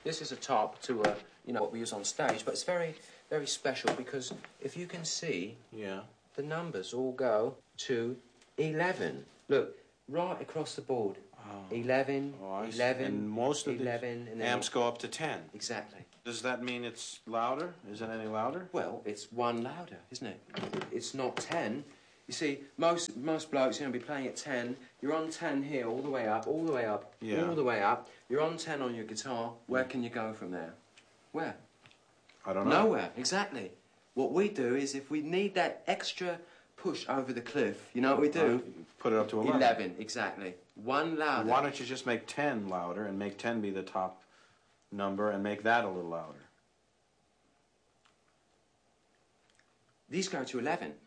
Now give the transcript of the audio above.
This is a top to a, you know, what we use on stage, but it's very, very special because if you can see, the numbers all go to 11. Look, right across the board. 11, 11, and most of 11, the amps go up to 10. Exactly. Does that mean it's louder? Is it any louder? Well, it's one louder, isn't it? It's not 10. You see, most blokes, you know, be playing at 10. You're on 10 here, all the way up, all the way up, all the way up. You're on 10 on your guitar. Where can you go from there? Where? I don't know. Nowhere, exactly. What we do is if we need that extra push over the cliff, you know what we do? Put it up to 11. 11, exactly. One louder. Why don't you just make 10 louder and make 10 be the top number and make that a little louder? These go to 11.